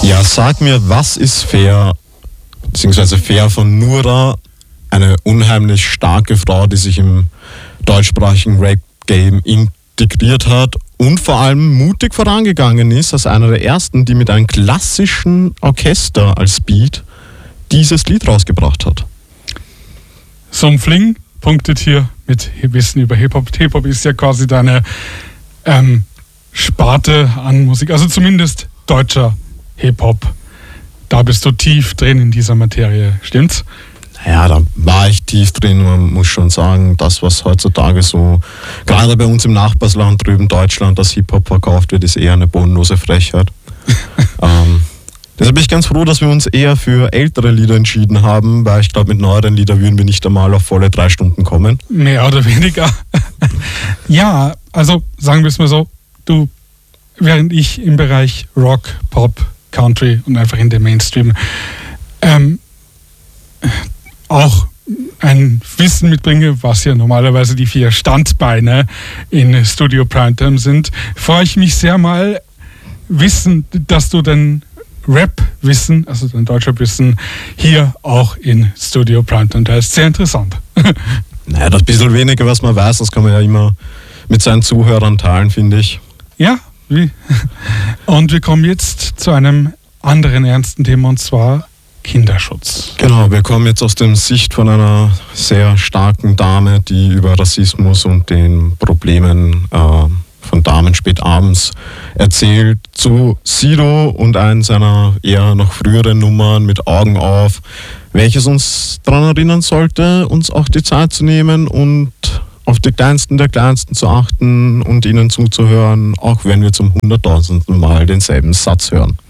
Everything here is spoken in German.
Ja, sag mir, was ist fair, beziehungsweise fair von Nura, eine unheimlich starke Frau, die sich im deutschsprachigen Rap-Game integriert hat und vor allem mutig vorangegangen ist, als einer der ersten, die mit einem klassischen Orchester als Beat dieses Lied rausgebracht hat. So ein Fling punktet hier mit Wissen über Hip-Hop. Hip-Hop ist ja quasi deine Sparte an Musik, also zumindest deutscher Hip-Hop. Da bist du tief drin in dieser Materie, stimmt's? Ja, da war ich tief drin. Man muss schon sagen, das, was heutzutage so, gerade bei uns im Nachbarsland drüben, Deutschland, das Hip-Hop verkauft wird, ist eher eine bodenlose Frechheit. Deshalb bin ich ganz froh, dass wir uns eher für ältere Lieder entschieden haben, weil ich glaube, mit neueren Liedern würden wir nicht einmal auf volle 3 Stunden kommen. Mehr oder weniger. Ja, also sagen wir es mal so, während ich im Bereich Rock, Pop, Country und einfach in der Mainstream auch ein Wissen mitbringe, was ja normalerweise die 4 Standbeine in Studio Primetime sind, freue ich mich sehr mal wissen, dass du dein Rap-Wissen, also dein Deutschrap-Wissen, hier auch in Studio Primetime teilst. Sehr interessant. Naja, das bisschen weniger, was man weiß, das kann man ja immer mit seinen Zuhörern teilen, finde ich. Ja, wie? Und wir kommen jetzt zu einem anderen ernsten Thema, und zwar Kinderschutz. Genau, wir kommen jetzt aus der Sicht von einer sehr starken Dame, die über Rassismus und den Problemen von Damen spät abends erzählt, zu Sido und einen seiner eher noch früheren Nummern mit Augen auf, welches uns daran erinnern sollte, uns auch die Zeit zu nehmen und auf die Kleinsten der Kleinsten zu achten und ihnen zuzuhören, auch wenn wir zum 100.000. Mal denselben Satz hören.